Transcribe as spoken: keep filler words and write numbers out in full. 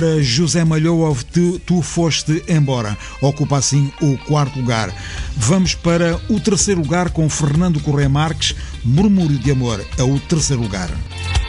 José Malhoa, tu, tu foste embora. Ocupa assim o quarto lugar. Vamos para o terceiro lugar com Fernando Correia Marques. Murmúrio de Amor é o terceiro lugar.